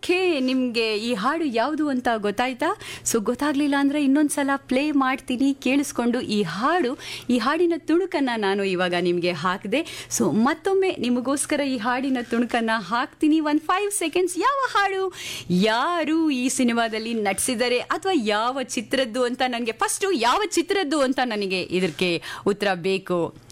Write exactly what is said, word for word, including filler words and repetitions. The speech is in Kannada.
ಓಕೆ, ನಿಮಗೆ ಈ ಹಾಡು ಯಾವುದು ಅಂತ ಗೊತ್ತಾಯ್ತಾ? ಸೊ ಗೊತ್ತಾಗ್ಲಿಲ್ಲ ಅಂದರೆ ಇನ್ನೊಂದ್ಸಲ ಪ್ಲೇ ಮಾಡ್ತೀನಿ, ಕೇಳಿಸ್ಕೊಂಡು ಈ ಹಾಡು ಈ ಹಾಡಿನ ತುಣುಕನ್ನು ನಾನು ಇವಾಗ ನಿಮಗೆ ಹಾಕಿದೆ. ಸೊ ಮತ್ತೊಮ್ಮೆ ನಿಮಗೋಸ್ಕರ ಈ ಹಾಡಿನ ತುಣುಕನ್ನು ಹಾಕ್ತೀನಿ. ಒಂದು ಫೈವ್ ಸೆಕೆಂಡ್ಸ್. ಯಾವ ಹಾಡು, ಯಾರು ಈ ಸಿನಿಮಾದಲ್ಲಿ ನಟಿಸಿದ್ದಾರೆ ಅಥವಾ ಯಾವ ಚಿತ್ರದ್ದು ಅಂತ ನನಗೆ ಫಸ್ಟು ಯಾವ ಚಿತ್ರದ್ದು ಅಂತ ನನಗೆ ಇದಕ್ಕೆ ಉತ್ತರ ಬೇಕು.